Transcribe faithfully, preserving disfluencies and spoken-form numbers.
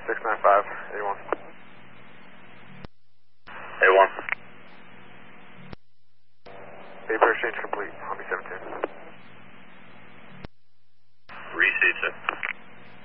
six nine five, A one. A one. Paper exchange complete, Humvee seven ten.